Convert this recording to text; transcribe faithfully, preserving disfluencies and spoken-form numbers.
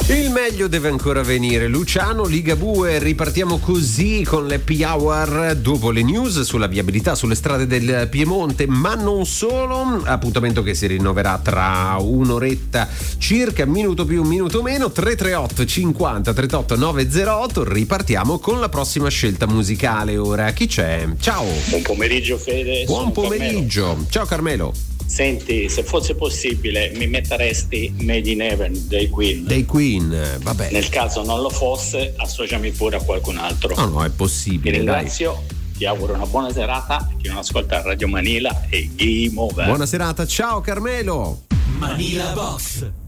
Il meglio deve ancora venire. Luciano, Ligabue, ripartiamo così con l'Happy Hour dopo le news sulla viabilità sulle strade del Piemonte, ma non solo. Appuntamento che si rinnoverà tra un'oretta circa, minuto più, minuto meno. Tre tre otto cinquanta trentotto novecentotto. Ripartiamo con la prossima scelta musicale. Ora chi c'è? Ciao. Buon pomeriggio Fede. Buon pomeriggio. Carmelo. Ciao Carmelo. Senti, se fosse possibile mi metteresti Made in Heaven dei Queen. Dei Queen, vabbè. Nel caso non lo fosse, associami pure a qualcun altro. No, no, è possibile. Ti ringrazio, dai. Ti auguro una buona serata. Chi non ascolta Radio Manila e Game Over. Buona serata, ciao Carmelo. Manila Box.